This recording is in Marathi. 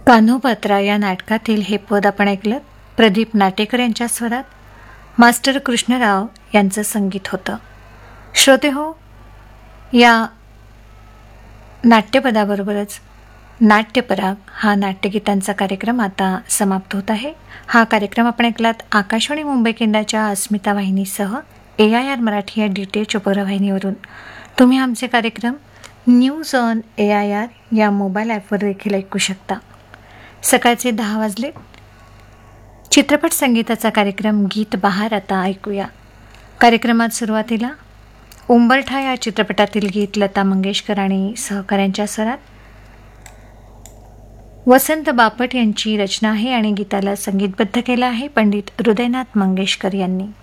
कान्होपात्रा या नाटकातील हे पद आपण ऐकलं. प्रदीप नाटेकर यांच्या स्वरात मास्टर कृष्णराव यांचं संगीत होतं. श्रोते हो, या नाट्यपदाबरोबरच नाट्यपराग हा नाट्यगीतांचा कार्यक्रम आता समाप्त होत आहे. हा कार्यक्रम आपण ऐकलात आकाशवाणी मुंबई केंद्राच्या अस्मिता वाहिनीसह AIR मराठी या DTH उपग्रहवाहिनीवरून. तुम्ही आमचे कार्यक्रम न्यूज ऑन AIR या मोबाईल ॲपवर देखील ऐकू शकता. सकाळचे 10 वाजले. चित्रपट संगीताचा कार्यक्रम गीत बहार आता ऐकूया. कार्यक्रमात सुरुवातीला उंबरठा या चित्रपटातील गीत लता मंगेशकर आणि सहकाऱ्यांच्या स्वरात. वसंत बापट यांची रचना आहे आणि गीताला संगीतबद्ध केलं आहे पंडित हृदयनाथ मंगेशकर यांनी.